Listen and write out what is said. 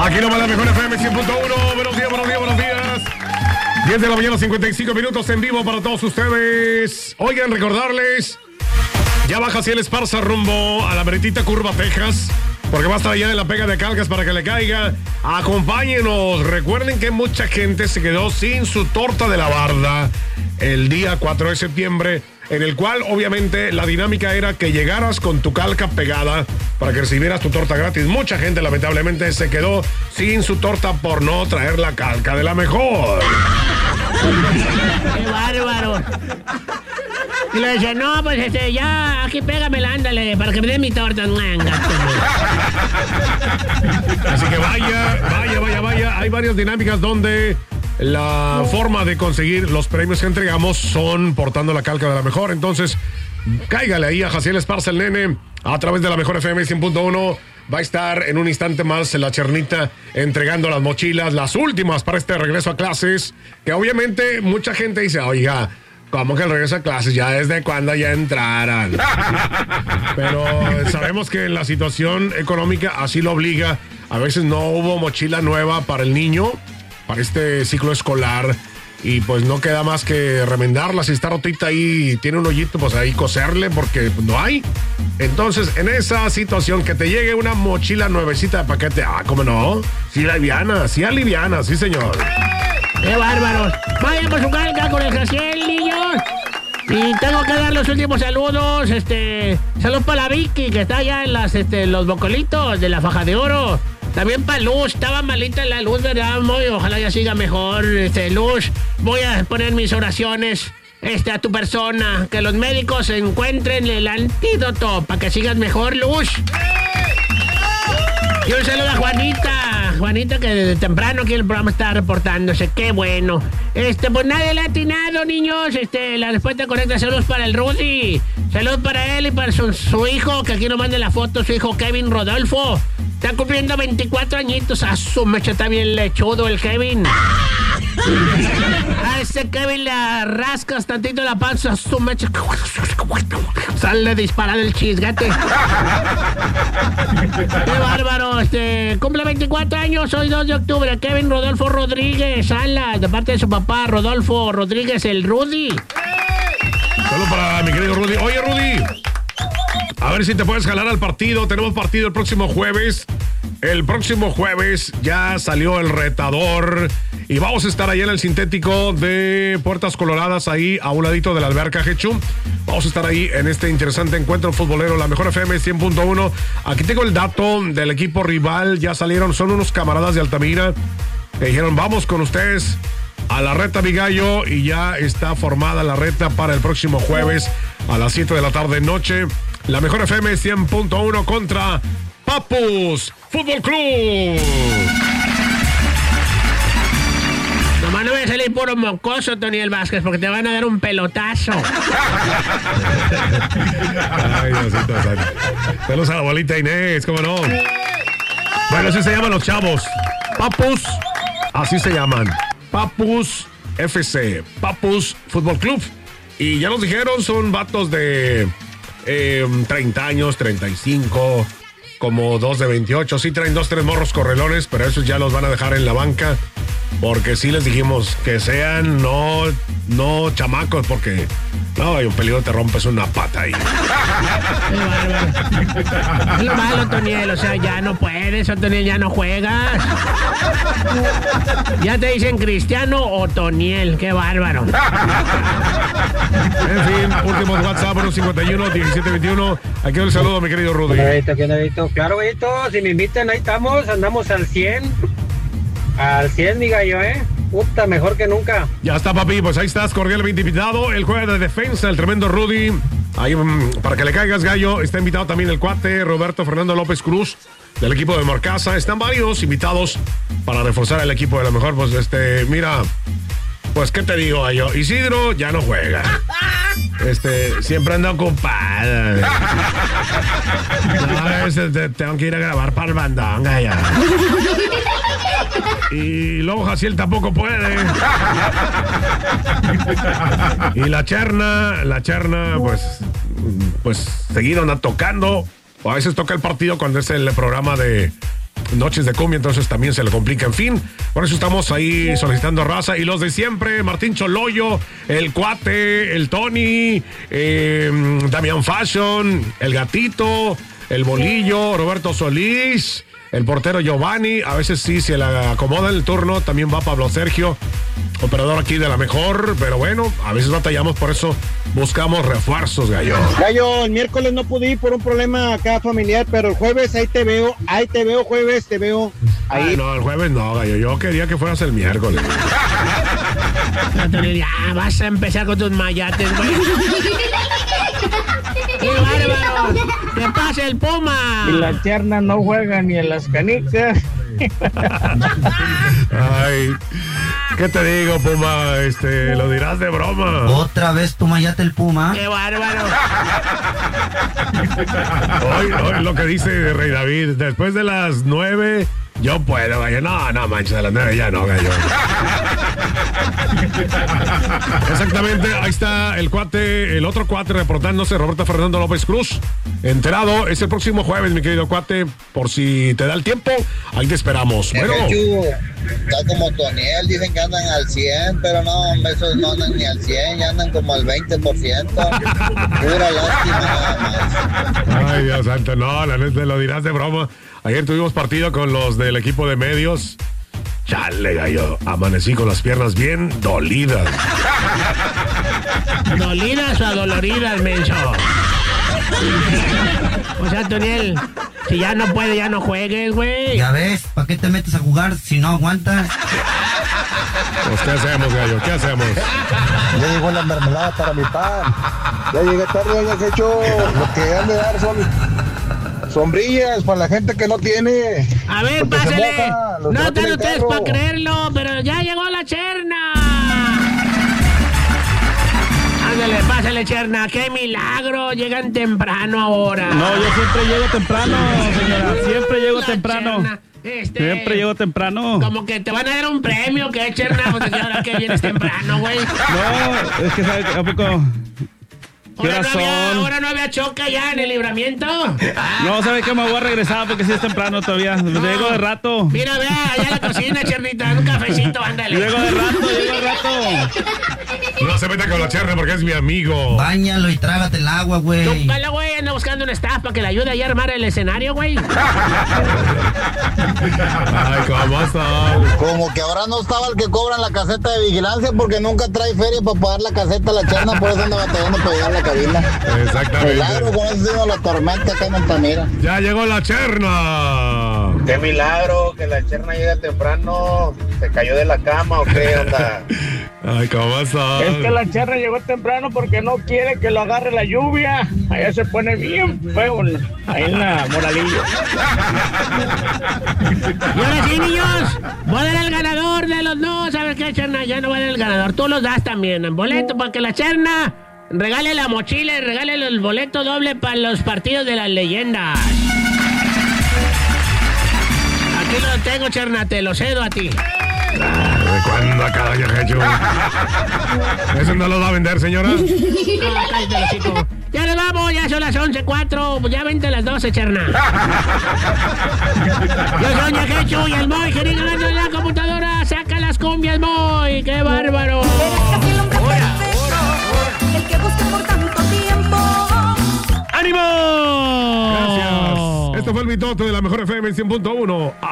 Aquí nomás la mejor FM 100.1. Buenos días, buenos días, buenos días. 10 de la mañana, 55 minutos en vivo para todos ustedes. Oigan, recordarles, ya baja Jaciel Esparza rumbo a la meritita Curva, Texas, porque va a estar allá en la pega de Calcas para que le caiga. Acompáñenos. Recuerden que mucha gente se quedó sin su torta de la barda el día 4 de septiembre, en el cual obviamente la dinámica era que llegaras con tu calca pegada para que recibieras tu torta gratis. Mucha gente lamentablemente se quedó sin su torta por no traer la calca de la mejor. ¡Qué bárbaro! Y le decía, no, pues ya, aquí pégamela, ándale, para que me dé mi torta. Así que vaya. Hay varias dinámicas donde la forma de conseguir los premios que entregamos son portando la calca de la mejor. Entonces, cáigale ahí a Jaciel Esparza, el nene, a través de la mejor FM 100.1. Va a estar en un instante más en la Chernita entregando las mochilas, las últimas para este regreso a clases, que obviamente mucha gente dice, oiga, ¿cómo que el regreso a clases? Ya desde cuando ya entraran. Pero sabemos que la situación económica así lo obliga. A veces no hubo mochila nueva para el niño, para este ciclo escolar, y pues no queda más que remendarla. Si está rotita ahí y tiene un hoyito, pues ahí coserle, porque no hay. Entonces, en esa situación, que te llegue una mochila nuevecita de paquete, ¿cómo no? Sí aliviana, sí señor. ¡Qué bárbaro! Vayan por su calca con el Jaciel, niños. Y tengo que dar los últimos saludos. Saludos para la Vicky, que está allá en los bocolitos de la Faja de Oro. También para Luz, estaba malita la Luz, ¿verdad, Moy? Ojalá ya siga mejor, Luz. Voy a poner mis oraciones a tu persona, que los médicos encuentren el antídoto para que sigas mejor, Luz. Y un saludo a Juanita, que desde temprano aquí en el programa está reportándose. ¡Qué bueno! Pues nadie le ha atinado, niños. La respuesta correcta. Saludos para el Rudy. Saludos para él y para su hijo, que aquí nos manda la foto, su hijo Kevin Rodolfo. Está cumpliendo 24 añitos. A su mecha está bien lechudo el Kevin. A ese Kevin le rascas tantito la panza. A su mecha sale disparado el chisgate. ¡Qué bárbaro! Cumple 24 años, hoy 2 de octubre. Kevin Rodolfo Rodríguez Salas, de parte de su papá Rodolfo Rodríguez, el Rudy. Saludos para mi querido Rudy. Oye, Rudy, a ver si te puedes jalar al partido. Tenemos partido el próximo jueves. El próximo jueves ya salió el retador y vamos a estar allá en el sintético de Puertas Coloradas, ahí a un ladito de la alberca Hechu. Vamos a estar ahí en este interesante encuentro futbolero, la mejor FM 100.1. Aquí tengo el dato del equipo rival, ya salieron, son unos camaradas de Altamira que dijeron, vamos con ustedes a la reta, mi gallo, y ya está formada la reta para el próximo jueves a las 7 de la tarde noche. La mejor FM 100.1 contra Papus Fútbol Club. Nomás no voy a salir puro mocoso, Toniel Vázquez, porque te van a dar un pelotazo. Ay, Diosito santo. Saludos a la abuelita Inés, ¿cómo no? Bueno, así se llaman los chavos. Papus, así se llaman. Papus FC, Papus Fútbol Club. Y ya nos dijeron, son vatos de 30 años, 35, como 2 de 28. Sí traen 2, 3 morros correlones, pero esos ya los van a dejar en la banca. Porque sí les dijimos que sean no chamacos, porque no, hay un peligro, te rompes una pata ahí. Es lo malo, Toniel, o sea, ya no puedes, Toniel, ya no juegas. Ya te dicen Cristiano o Toniel, qué bárbaro. En fin, últimos WhatsApp, 151-1721. Aquí un saludo, mi querido Rudy. ¿Qué onda? Claro, Gallito, si me invitan, ahí estamos, andamos al 100. Al 100, mi gallo, Puta, mejor que nunca. Ya está, papi, pues ahí estás, cordialmente invitado. El juego de defensa, el tremendo Rudy. Ahí, para que le caigas, gallo, está invitado también el cuate Roberto Fernando López Cruz, del equipo de Morcasa. Están varios invitados para reforzar el equipo de la mejor. Pues, mira, pues, ¿qué te digo, gallo? Isidro ya no juega. Siempre anda ocupado. No, tengo que ir a grabar para el bandanga ya. Y luego Jaciel tampoco puede. Y la Cherna, pues seguido anda tocando. O a veces toca el partido cuando es el programa de noches de cumbia, entonces también se le complica. En fin, por eso estamos ahí solicitando raza. Y los de siempre, Martín Choloyo, el Cuate, el Tony, Damián Fashion, el Gatito, el Bolillo, Roberto Solís, el portero Giovanni. A veces sí se le acomoda el turno, también va Pablo Sergio, operador aquí de la mejor, pero bueno, a veces batallamos, por eso buscamos refuerzos, Gallo. Gallo, el miércoles no pude ir por un problema acá familiar, pero el jueves ahí te veo, jueves, te veo ahí. Ay, no, el jueves no, Gallo, yo quería que fueras el miércoles. Ya vas a empezar con tus mayates, güey. ¡Qué bárbaro! ¡Que pase el Puma! Y la Cherna no juega ni en las canicas. Ay, ¿qué te digo, Puma? Lo dirás de broma. Otra vez tu mayate el Puma. ¡Qué bárbaro! Hoy lo que dice Rey David, después de las 9, yo puedo, Gallo. No manches, a las 9 ya no, Gallo. Exactamente, ahí está el Cuate, el otro Cuate reportándose, Roberto Fernando López Cruz. Enterado, es el próximo jueves, mi querido Cuate, por si te da el tiempo, ahí te esperamos. Bueno. Está como Toniel, dicen que andan al 100, pero no, esos no andan ni al 100, ya andan como al 20%. Pura lástima nada más. Ay, Dios santo, no, la neta lo dirás de broma. Ayer tuvimos partido con los del equipo de medios. Chale, Gallo, amanecí con las piernas bien dolidas. ¿Dolidas o adoloridas, menso? O sea, Toniel, si ya no puede, ya no juegues, güey. Ya ves, ¿para qué te metes a jugar si no aguantas? Pues, ¿qué hacemos, Gallo? ¿Qué hacemos? Ya llegó la mermelada para mi pan. Ya llegué tarde, ya he hecho lo que han de dar son sombrillas para la gente que no tiene. A ver, porque pásale. moja, No están tienen ustedes carro. para creerlo, pero ya llegó la Cherna. Ándale, pásale, Cherna. ¡Qué milagro! Llegan temprano ahora. No, yo siempre llego temprano, señora. Siempre llego La temprano. Cherna, Siempre llego temprano. Como que te van a dar un premio, ¿qué, Cherna? Pues que ahora que vienes temprano, güey. No, es que ¿sabe a poco? ¿Qué horas son? Ahora no había choca ya en el libramiento. No, ¿sabe qué? Me voy a regresar porque sí es temprano todavía. Llego de rato. Mira, vea, allá en la cocina, Chernita, un cafecito, ándale. Llego de rato. No se meta con la Cherna porque es mi amigo. Báñalo y trágate el agua, güey. Tócala, güey, anda buscando un staff para que le ayude a armar el escenario, güey. Ay, ¿cómo estás? Como que ahora no estaba el que cobra en la caseta de vigilancia porque nunca trae feria para pagar la caseta a la Cherna, por eso anda batallando para llegar a la cabina. Exactamente. Milagro, con eso sido la tormenta acá en Altamira. Ya llegó la Cherna. Qué milagro que la Cherna llega temprano. ¿Se cayó de la cama o qué onda? Ay, ¿cómo estás? Es que la Cherna llegó temprano porque no quiere que lo agarre la lluvia. Allá se pone bien feo, ahí en la Moralillo. Y ahora sí, niños, voy a dar al ganador de los dos. ¿Sabes qué, Cherna? Ya no va a dar el ganador. Tú los das también en boleto para que la Cherna regale la mochila y regale el boleto doble para los partidos de las leyendas. Aquí lo tengo, Cherna, te lo cedo a ti. ¿De cuándo acá, doña Jechu? ¿Eso no lo va a vender, señora? No, cállate, los chicos. Ya nos vamos, ya son las 11:04, pues ya vente a las 12, Cherna. Yo soy Doña Jechu y el Moy, querido, ganando en la computadora. Saca las cumbias, Moy, qué bárbaro. Eres casi el hombre perfecto, el que busca por tanto tiempo. ¡Ánimo! Gracias. Esto fue el mitote de la mejor FM 100.1.